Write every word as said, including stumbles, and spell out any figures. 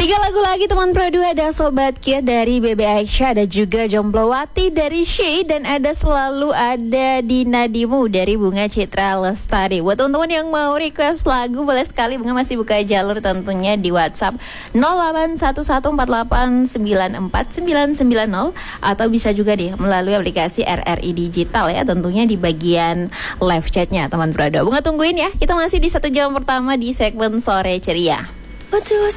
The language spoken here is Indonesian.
Tiga lagu lagi teman Pro dua, ada Sobat Kia dari B B Aisyah, ada juga Jomblowati dari Shay, dan ada Selalu Ada di Nadimu dari Bunga Citra Lestari. Buat teman-teman yang mau request lagu, boleh sekali, Bunga masih buka jalur tentunya di WhatsApp nol delapan satu satu empat delapan sembilan empat sembilan sembilan nol, atau bisa juga deh melalui aplikasi R R I Digital ya, tentunya di bagian live chatnya teman Pro dua. Bunga tungguin ya, kita masih di satu jam pertama di segmen Sore Ceria.